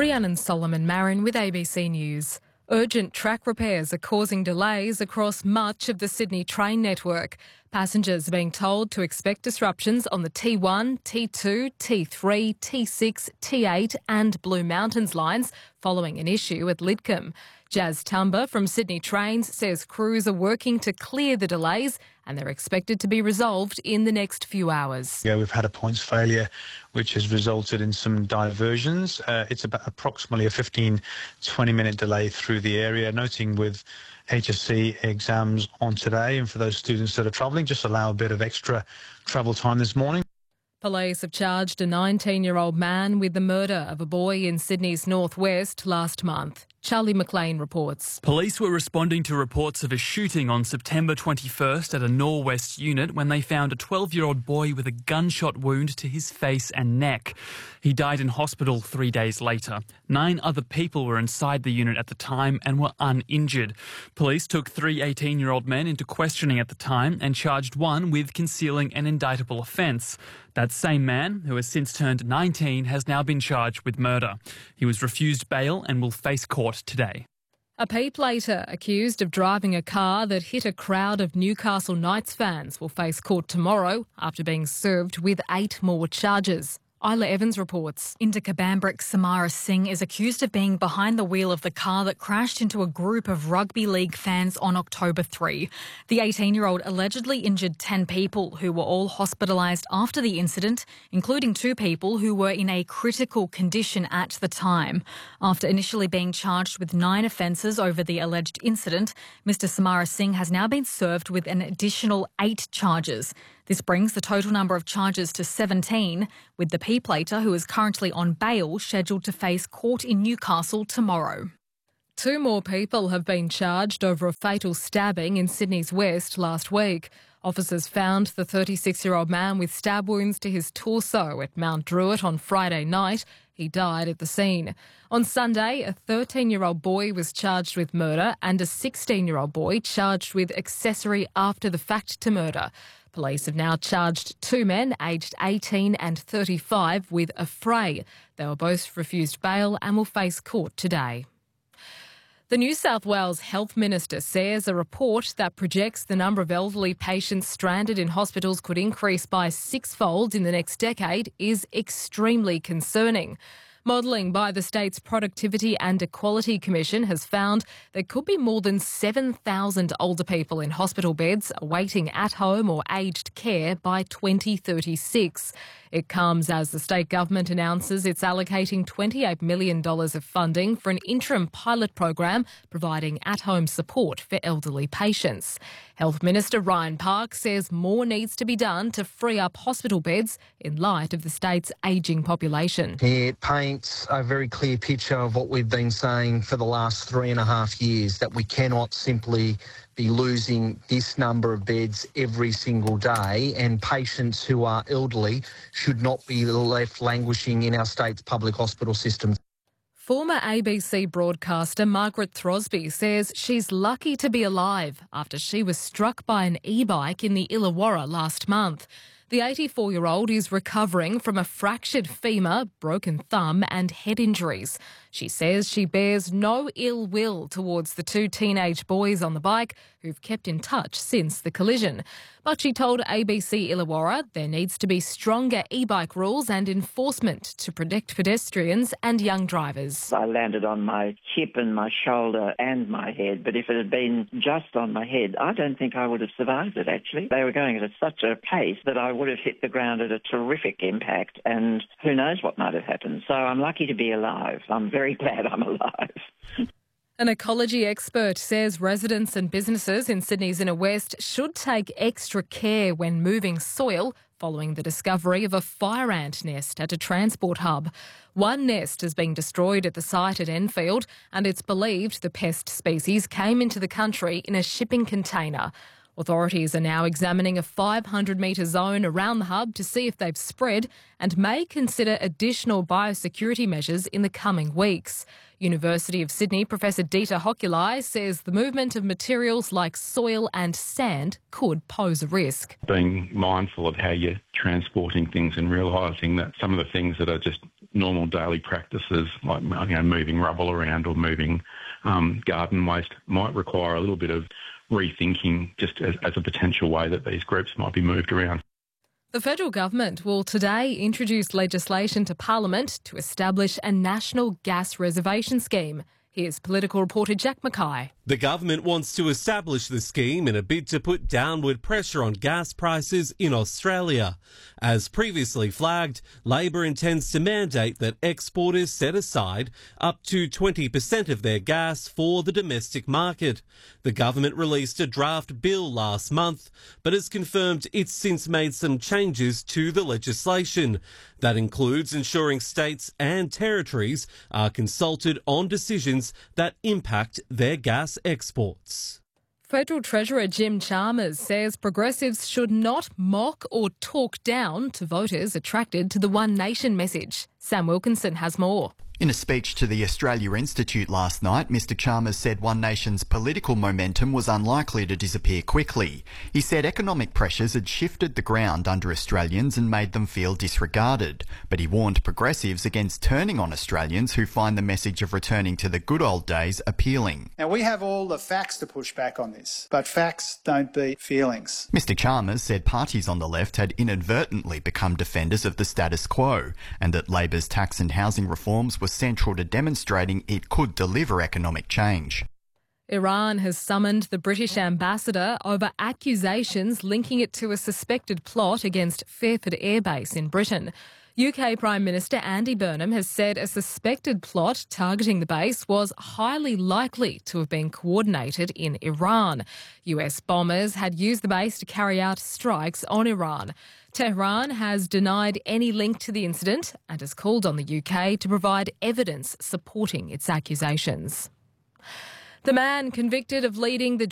Rhiannon Solomon Marin with ABC News. Urgent track repairs are causing delays across much of the Sydney train network. Passengers are being told to expect disruptions on the T1, T2, T3, T6, T8 and Blue Mountains lines following an issue at Lidcombe. Jazz Tumba from Sydney Trains says crews are working to clear the delays and they're expected to be resolved in the next few hours. Yeah, we've had a points failure which has resulted in some diversions. It's about approximately a 15-20 minute delay through the area, noting with HSC exams on today, and for those students that are travelling, just allow a bit of extra travel time this morning. Police have charged a 19-year-old man with the murder of a boy in Sydney's northwest last month. Charlie McLean reports. Police were responding to reports of a shooting on September 21st at a Norwest unit when they found a 12-year-old boy with a gunshot wound to his face and neck. He died in hospital 3 days later. 9 other people were inside the unit at the time and were uninjured. Police took 3 18-year-old men into questioning at the time and charged one with concealing an indictable offence. That same man, who has since turned 19, has now been charged with murder. He was refused bail and will face court today. A P-plater accused of driving a car that hit a crowd of Newcastle Knights fans will face court tomorrow after being served with 8 more charges. Isla Evans reports. Indica Bambrick Samara Singh is accused of being behind the wheel of the car that crashed into a group of rugby league fans on October 3. The 18-year-old allegedly injured 10 people who were all hospitalised after the incident, including 2 people who were in a critical condition at the time. After initially being charged with 9 offences over the alleged incident, Mr Samara Singh has now been served with an additional 8 charges. This brings the total number of charges to 17, with the P-plater, who is currently on bail, scheduled to face court in Newcastle tomorrow. 2 more people have been charged over a fatal stabbing in Sydney's West last week. Officers found the 36-year-old man with stab wounds to his torso at Mount Druitt on Friday night. He died at the scene. On Sunday, a 13-year-old boy was charged with murder and a 16-year-old boy charged with accessory after the fact to murder. Police have now charged 2 men aged 18 and 35 with affray. They were both refused bail and will face court today. The New South Wales Health Minister says a report that projects the number of elderly patients stranded in hospitals could increase by 6-fold in the next decade is extremely concerning. Modelling by the state's Productivity and Equality Commission has found there could be more than 7,000 older people in hospital beds awaiting at-home or aged care by 2036. It comes as the state government announces it's allocating $28 million of funding for an interim pilot program providing at-home support for elderly patients. Health Minister Ryan Park says more needs to be done to free up hospital beds in light of the state's ageing population. It paints a very clear picture of what we've been saying for the last 3.5 years, that we cannot simply be losing this number of beds every single day, and patients who are elderly should not be left languishing in our state's public hospital systems. Former ABC broadcaster Margaret Throsby says she's lucky to be alive after she was struck by an e-bike in the Illawarra last month. The 84-year-old is recovering from a fractured femur, broken thumb and head injuries. She says she bears no ill will towards the 2 teenage boys on the bike who've kept in touch since the collision. But she told ABC Illawarra there needs to be stronger e-bike rules and enforcement to protect pedestrians and young drivers. I landed on my hip and my shoulder and my head, but if it had been just on my head, I don't think I would have survived it, actually. They were going at such a pace that I would have hit the ground at a terrific impact, and who knows what might have happened. So I'm lucky to be alive. I'm very glad I'm alive. An ecology expert says residents and businesses in Sydney's inner west should take extra care when moving soil following the discovery of a fire ant nest at a transport hub. One nest is being destroyed at the site at Enfield, and it's believed the pest species came into the country in a shipping container. Authorities are now examining a 500-metre zone around the hub to see if they've spread and may consider additional biosecurity measures in the coming weeks. University of Sydney Professor Dieter Hokulai says the movement of materials like soil and sand could pose a risk. Being mindful of how you're transporting things and realising that some of the things that are just normal daily practices like moving rubble around or moving garden waste might require a little bit of rethinking just as a potential way that these groups might be moved around. The federal government will today introduce legislation to Parliament to establish a national gas reservation scheme. Here's political reporter Jack Mackay. The government wants to establish the scheme in a bid to put downward pressure on gas prices in Australia. As previously flagged, Labor intends to mandate that exporters set aside up to 20% of their gas for the domestic market. The government released a draft bill last month, but has confirmed it's since made some changes to the legislation. That includes ensuring states and territories are consulted on decisions that impact their gas exports. Federal Treasurer Jim Chalmers says progressives should not mock or talk down to voters attracted to the One Nation message. Sam Wilkinson has more. In a speech to the Australia Institute last night, Mr Chalmers said One Nation's political momentum was unlikely to disappear quickly. He said economic pressures had shifted the ground under Australians and made them feel disregarded. But he warned progressives against turning on Australians who find the message of returning to the good old days appealing. Now, we have all the facts to push back on this, but facts don't beat feelings. Mr Chalmers said parties on the left had inadvertently become defenders of the status quo and that Labor's tax and housing reforms were central to demonstrating it could deliver economic change. Iran has summoned the British ambassador over accusations linking it to a suspected plot against Fairford Air Base in Britain. UK Prime Minister Andy Burnham has said a suspected plot targeting the base was highly likely to have been coordinated in Iran. US bombers had used the base to carry out strikes on Iran. Tehran has denied any link to the incident and has called on the UK to provide evidence supporting its accusations. The man convicted of leading the